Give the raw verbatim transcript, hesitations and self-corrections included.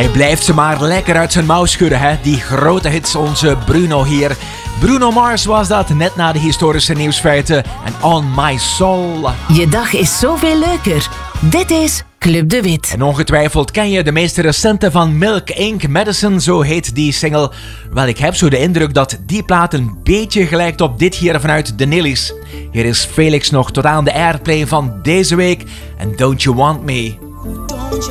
Hij blijft ze maar lekker uit zijn mouw schudden, hè? Die grote hits, onze Bruno hier. Bruno Mars was dat, net na de historische nieuwsfeiten. En On My Soul. Je dag is zoveel leuker. Dit is Club de Wit. En ongetwijfeld ken je de meest recente van Milk Inc Medicine, zo heet die single. Wel, ik heb zo de indruk dat die plaat een beetje gelijkt op dit hier vanuit de Nillies. Hier is Felix nog tot aan de airplay van deze week. En Don't You Want Me.